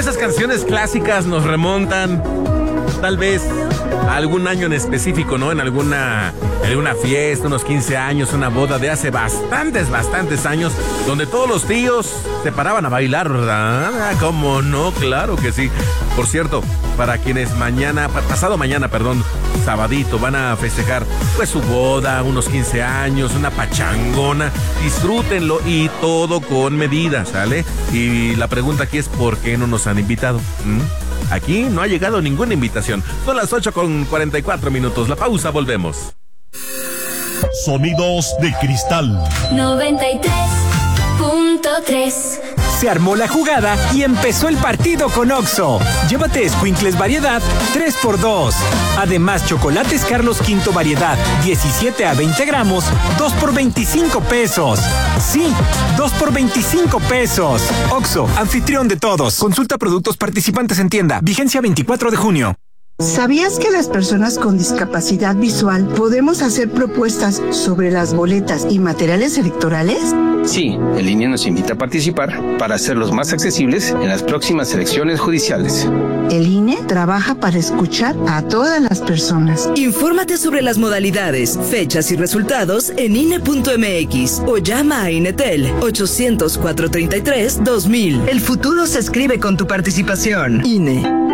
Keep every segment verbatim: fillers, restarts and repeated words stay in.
esas canciones clásicas nos remontan tal vez a algún año en específico, ¿no? En alguna, en alguna fiesta, unos quince años, una boda de hace bastantes, bastantes años, donde todos los tíos se paraban a bailar, ¿verdad? Ah, ¿cómo no? Claro que sí. Por cierto, para quienes mañana, pasado mañana, perdón, sabadito, van a festejar pues su boda, unos quince años, una pachangona, disfrútenlo y todo con medida, ¿sale? Y la pregunta aquí es ¿por qué no nos han invitado? ¿Mm? Aquí no ha llegado ninguna invitación. Son las ocho con cuarenta y cuatro minutos. La pausa, volvemos. Sonidos de cristal. noventa y tres punto tres. Se armó la jugada y empezó el partido con Oxxo. Llévate escuincles variedad tres por dos. Además, chocolates Carlos Quinto variedad diecisiete a veinte gramos, dos por veinticinco pesos. Sí, dos por veinticinco pesos. Oxxo, anfitrión de todos. Consulta productos participantes en tienda. Vigencia veinticuatro de junio. ¿Sabías que las personas con discapacidad visual podemos hacer propuestas sobre las boletas y materiales electorales? Sí, el I N E nos invita a participar para hacerlos más accesibles en las próximas elecciones judiciales. El I N E trabaja para escuchar a todas las personas. Infórmate sobre las modalidades, fechas y resultados en I N E punto M X o llama a Inetel ochocientos, cuatrocientos treinta y tres, dos mil. El futuro se escribe con tu participación. I N E.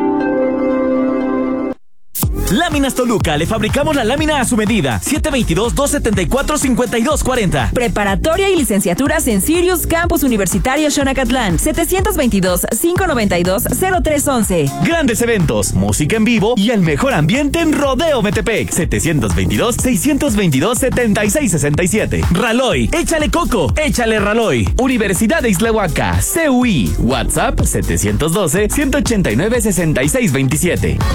Láminas Toluca, le fabricamos la lámina a su medida. siete dos dos, dos siete cuatro, cinco dos cuatro cero. Preparatoria y licenciaturas en Sirius Campus Universitario Xonacatlán. setecientos veintidós, quinientos noventa y dos, cero tres once. Grandes eventos, música en vivo y el mejor ambiente en Rodeo Metepec. setecientos veintidós, seiscientos veintidós, setenta y seis sesenta y siete. Raloy, échale coco, échale Raloy. Universidad de Islahuaca, C U I. WhatsApp setecientos doce, ciento ochenta y nueve, sesenta y seis veintisiete.